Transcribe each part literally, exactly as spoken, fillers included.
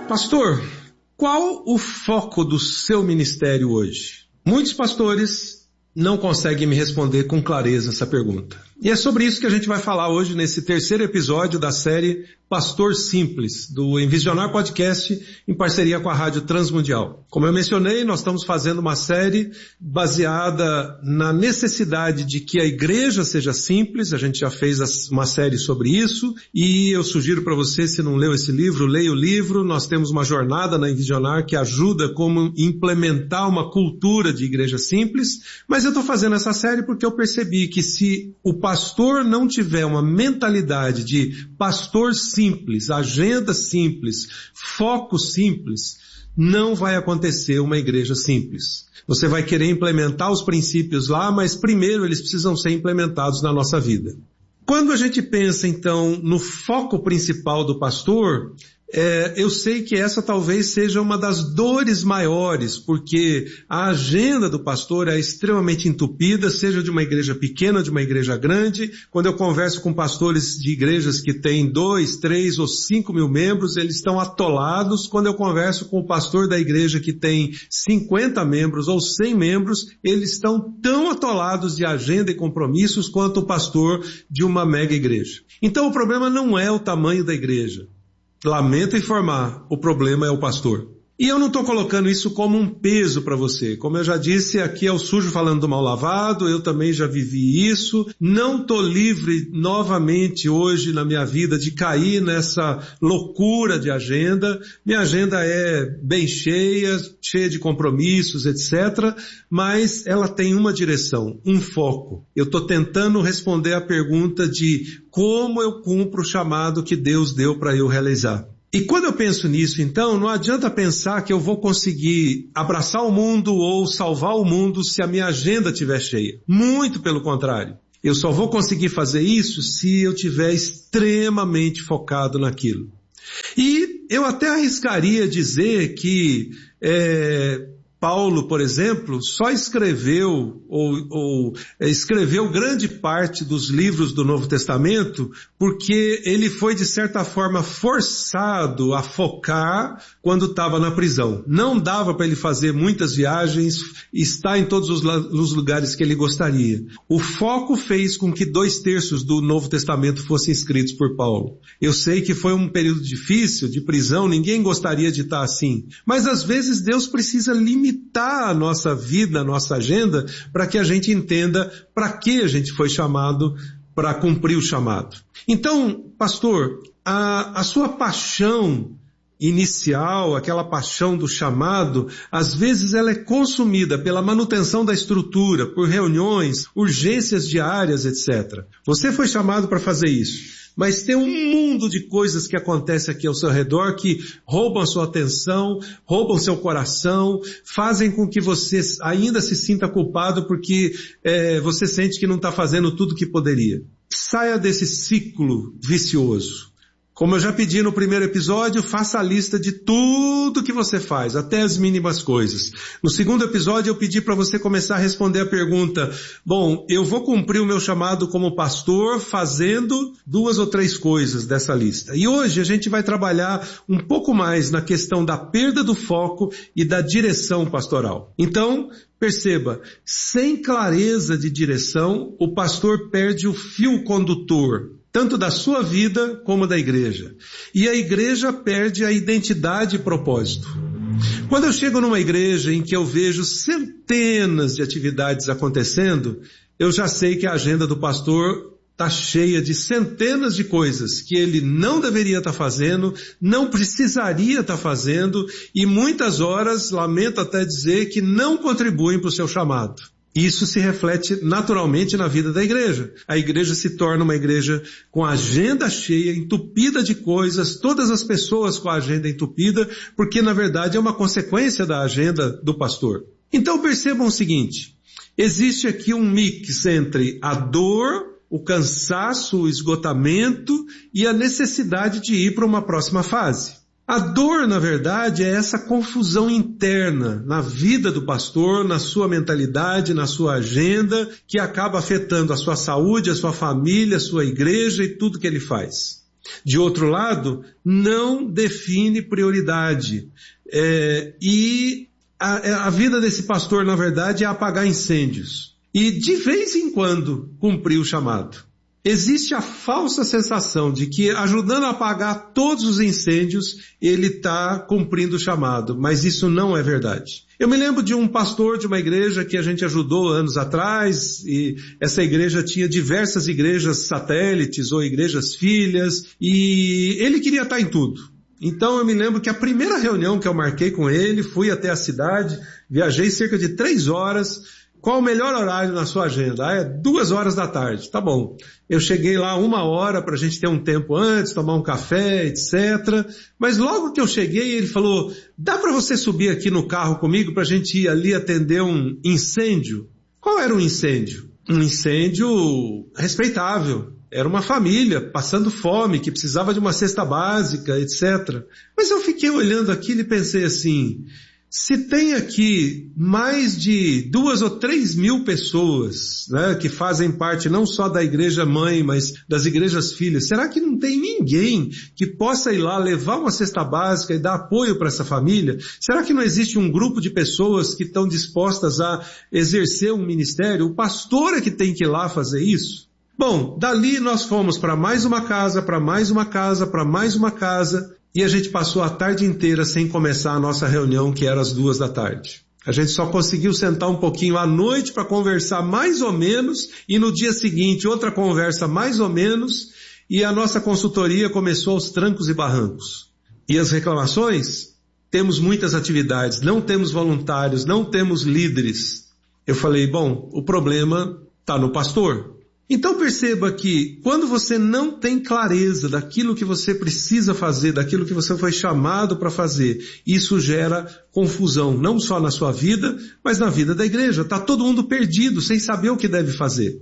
Pastor, qual o foco do seu ministério hoje? Muitos pastores não conseguem me responder com clareza essa pergunta. E é sobre isso que a gente vai falar hoje nesse terceiro episódio da série Pastor Simples, do Envisionar Podcast, em parceria com a Rádio Transmundial. Como eu mencionei, nós estamos fazendo uma série baseada na necessidade de que a igreja seja simples. A gente já fez uma série sobre isso e eu sugiro para você, se não leu esse livro, leia o livro. Nós temos uma jornada na Envisionar que ajuda como implementar uma cultura de igreja simples, mas eu estou fazendo essa série porque eu percebi que se o pastor não tiver uma mentalidade de pastor simples, agenda simples, foco simples, não vai acontecer uma igreja simples. Você vai querer implementar os princípios lá, mas primeiro eles precisam ser implementados na nossa vida. Quando a gente pensa então no foco principal do pastor, É, eu sei que essa talvez seja uma das dores maiores, porque a agenda do pastor é extremamente entupida, seja de uma igreja pequena, de uma igreja grande. Quando eu converso com pastores de igrejas que têm dois, três ou cinco mil membros, eles estão atolados. Quando eu converso com o pastor da igreja que tem cinquenta membros ou cem membros, eles estão tão atolados de agenda e compromissos quanto o pastor de uma mega igreja. Então o problema não é o tamanho da igreja. Lamento informar, o problema é o pastor. E eu não estou colocando isso como um peso para você. Como eu já disse, aqui é o sujo falando do mal lavado, eu também já vivi isso. Não estou livre novamente hoje na minha vida de cair nessa loucura de agenda. Minha agenda é bem cheia, cheia de compromissos, etcétera. Mas ela tem uma direção, um foco. Eu estou tentando responder a pergunta de como eu cumpro o chamado que Deus deu para eu realizar. E quando eu penso nisso, então, não adianta pensar que eu vou conseguir abraçar o mundo ou salvar o mundo se a minha agenda estiver cheia. Muito pelo contrário. Eu só vou conseguir fazer isso se eu estiver extremamente focado naquilo. E eu até arriscaria dizer que é, Paulo, por exemplo, só escreveu ou, ou escreveu grande parte dos livros do Novo Testamento porque ele foi, de certa forma, forçado a focar quando estava na prisão. Não dava para ele fazer muitas viagens, estar em todos os, os lugares que ele gostaria. O foco fez com que dois terços do Novo Testamento fossem escritos por Paulo. Eu sei que foi um período difícil, de prisão, ninguém gostaria de estar assim. Mas às vezes Deus precisa limitar a nossa vida, a nossa agenda, para que a gente entenda para que a gente foi chamado para cumprir o chamado. Então, pastor, a, a sua paixão inicial, aquela paixão do chamado, às vezes ela é consumida pela manutenção da estrutura, por reuniões, urgências diárias, etcétera. Você foi chamado para fazer isso. Mas tem um mundo de coisas que acontecem aqui ao seu redor que roubam a sua atenção, roubam seu coração, fazem com que você ainda se sinta culpado porque é, você sente que não está fazendo tudo o que poderia. Saia desse ciclo vicioso. Como eu já pedi no primeiro episódio, faça a lista de tudo que você faz, até as mínimas coisas. No segundo episódio eu pedi para você começar a responder a pergunta, bom, eu vou cumprir o meu chamado como pastor fazendo duas ou três coisas dessa lista. E hoje a gente vai trabalhar um pouco mais na questão da perda do foco e da direção pastoral. Então, perceba, sem clareza de direção, o pastor perde o fio condutor, tanto da sua vida como da igreja. E a igreja perde a identidade e propósito. Quando eu chego numa igreja em que eu vejo centenas de atividades acontecendo, eu já sei que a agenda do pastor está cheia de centenas de coisas que ele não deveria estar fazendo, não precisaria estar fazendo e muitas horas, lamento até dizer, que não contribuem para o seu chamado. Isso se reflete naturalmente na vida da igreja. A igreja se torna uma igreja com a agenda cheia, entupida de coisas, todas as pessoas com a agenda entupida, porque na verdade é uma consequência da agenda do pastor. Então percebam o seguinte, existe aqui um mix entre a dor, o cansaço, o esgotamento e a necessidade de ir para uma próxima fase. A dor, na verdade, é essa confusão interna na vida do pastor, na sua mentalidade, na sua agenda, que acaba afetando a sua saúde, a sua família, a sua igreja e tudo que ele faz. De outro lado, não define prioridade. É, e a, a vida desse pastor, na verdade, é apagar incêndios. E de vez em quando cumprir o chamado. Existe a falsa sensação de que, ajudando a apagar todos os incêndios, ele está cumprindo o chamado, mas isso não é verdade. Eu me lembro de um pastor de uma igreja que a gente ajudou anos atrás, e essa igreja tinha diversas igrejas satélites ou igrejas filhas, e ele queria estar em tudo. Então eu me lembro que a primeira reunião que eu marquei com ele, fui até a cidade, viajei cerca de três horas. Qual o melhor horário na sua agenda? Ah, é duas horas da tarde. Tá bom. Eu cheguei lá uma hora para a gente ter um tempo antes, tomar um café, etcétera. Mas logo que eu cheguei, ele falou, dá para você subir aqui no carro comigo para a gente ir ali atender um incêndio? Qual era o incêndio? Um incêndio respeitável. Era uma família passando fome, que precisava de uma cesta básica, etcétera. Mas eu fiquei olhando aquilo e pensei assim, se tem aqui mais de duas ou três mil pessoas, né, que fazem parte não só da igreja mãe, mas das igrejas filhas, será que não tem ninguém que possa ir lá levar uma cesta básica e dar apoio para essa família? Será que não existe um grupo de pessoas que estão dispostas a exercer um ministério? O pastor é que tem que ir lá fazer isso? Bom, dali nós fomos para mais uma casa, para mais uma casa, para mais uma casa, e a gente passou a tarde inteira sem começar a nossa reunião, que era às duas da tarde. A gente só conseguiu sentar um pouquinho à noite para conversar mais ou menos, e no dia seguinte outra conversa mais ou menos, e a nossa consultoria começou aos trancos e barrancos. E as reclamações? Temos muitas atividades, não temos voluntários, não temos líderes. Eu falei, bom, o problema está no pastor. Então perceba que quando você não tem clareza daquilo que você precisa fazer, daquilo que você foi chamado para fazer, isso gera confusão, não só na sua vida, mas na vida da igreja. Está todo mundo perdido, sem saber o que deve fazer.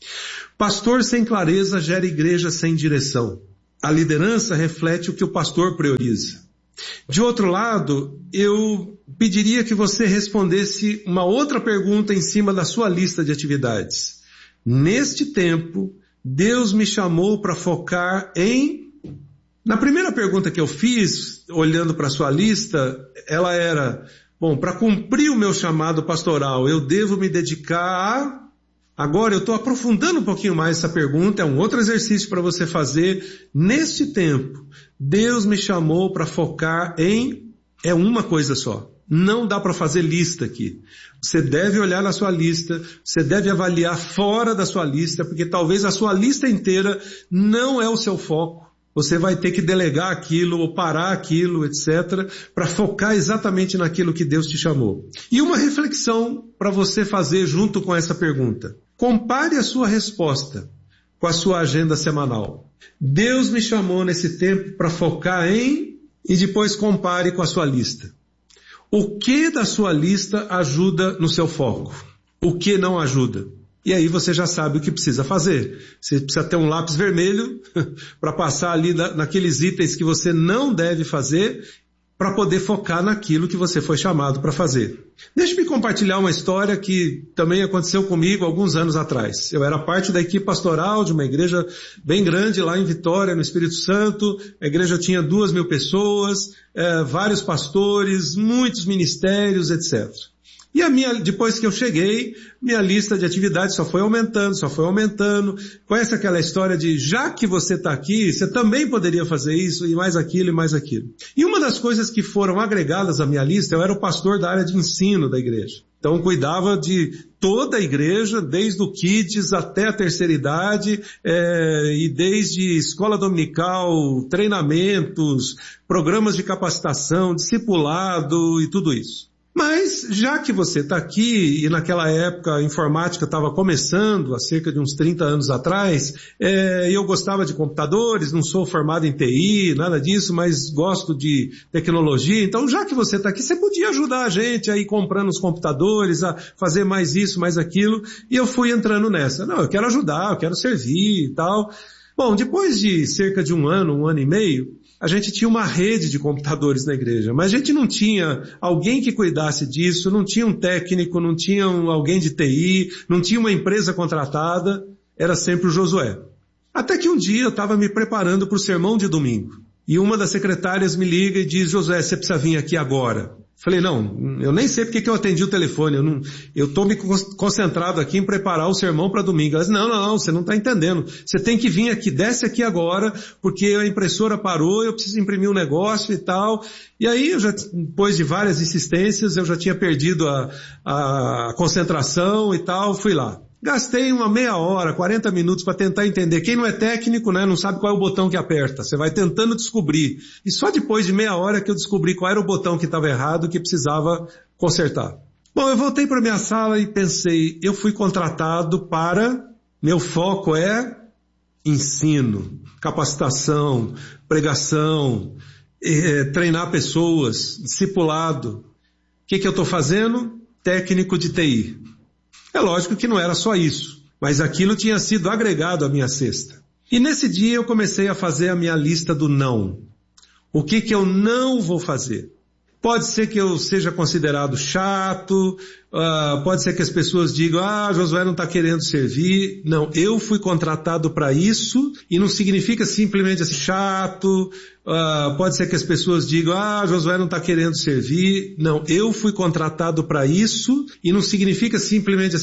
Pastor sem clareza gera igreja sem direção. A liderança reflete o que o pastor prioriza. De outro lado, eu pediria que você respondesse uma outra pergunta em cima da sua lista de atividades. Neste tempo, Deus me chamou para focar em... Na primeira pergunta que eu fiz, olhando para a sua lista, ela era, bom, para cumprir o meu chamado pastoral, eu devo me dedicar a... Agora eu estou aprofundando um pouquinho mais essa pergunta, é um outro exercício para você fazer. Neste tempo, Deus me chamou para focar em... É uma coisa só. Não dá para fazer lista aqui. Você deve olhar na sua lista, você deve avaliar fora da sua lista, porque talvez a sua lista inteira não é o seu foco. Você vai ter que delegar aquilo ou parar aquilo, etcétera, para focar exatamente naquilo que Deus te chamou. E uma reflexão para você fazer junto com essa pergunta. Compare a sua resposta com a sua agenda semanal. Deus me chamou nesse tempo para focar em... E depois compare com a sua lista. O que da sua lista ajuda no seu foco? O que não ajuda? E aí você já sabe o que precisa fazer. Você precisa ter um lápis vermelho para passar ali na, naqueles itens que você não deve fazer, para poder focar naquilo que você foi chamado para fazer. Deixe-me compartilhar uma história que também aconteceu comigo alguns anos atrás. Eu era parte da equipe pastoral de uma igreja bem grande lá em Vitória, no Espírito Santo. A igreja tinha duas mil pessoas, é, vários pastores, muitos ministérios, etcétera. E a minha, depois que eu cheguei, minha lista de atividades só foi aumentando, só foi aumentando. Conhece aquela história de, já que você está aqui, você também poderia fazer isso, e mais aquilo, e mais aquilo. E uma das coisas que foram agregadas à minha lista, eu era o pastor da área de ensino da igreja. Então cuidava de toda a igreja, desde o kids até a terceira idade, é, e desde escola dominical, treinamentos, programas de capacitação, discipulado e tudo isso. Mas, já que você está aqui, e naquela época a informática estava começando, há cerca de uns trinta anos atrás, é, eu gostava de computadores, não sou formado em T I, nada disso, mas gosto de tecnologia. Então, já que você está aqui, você podia ajudar a gente a ir comprando os computadores, a fazer mais isso, mais aquilo. E eu fui entrando nessa. Não, eu quero ajudar, eu quero servir e tal. Bom, depois de cerca de um ano, um ano e meio, a gente tinha uma rede de computadores na igreja, mas a gente não tinha alguém que cuidasse disso, não tinha um técnico, não tinha um, alguém de T I, não tinha uma empresa contratada, era sempre o Josué. Até que um dia eu estava me preparando para o sermão de domingo. E uma das secretárias me liga e diz, Josué, você precisa vir aqui agora. Falei, não, eu nem sei porque que eu atendi o telefone, eu não, eu estou me concentrado aqui em preparar o sermão para domingo. Ela disse, não, não, não, você não está entendendo. Você tem que vir aqui, desce aqui agora, porque a impressora parou, eu preciso imprimir um negócio e tal. E aí, eu já, depois de várias insistências, eu já tinha perdido a, a concentração e tal, fui lá. Gastei uma meia hora, quarenta minutos para tentar entender. Quem não é técnico, né, não sabe qual é o botão que aperta. Você vai tentando descobrir. E só depois de meia hora que eu descobri qual era o botão que estava errado, que precisava consertar. Bom, eu voltei para minha sala e pensei, eu fui contratado para, meu foco é ensino, capacitação, pregação, eh, treinar pessoas, discipulado. O que que eu estou fazendo? Técnico de T I. É lógico que não era só isso, mas aquilo tinha sido agregado à minha cesta. E nesse dia eu comecei a fazer a minha lista do não. O que que eu não vou fazer? Pode ser que eu seja considerado chato, uh, pode ser que as pessoas digam, ah, Josué não está querendo servir. Não, eu fui contratado para isso e não significa simplesmente assim, chato, uh, pode ser que as pessoas digam, ah, Josué não está querendo servir. Não, eu fui contratado para isso e não significa simplesmente assim,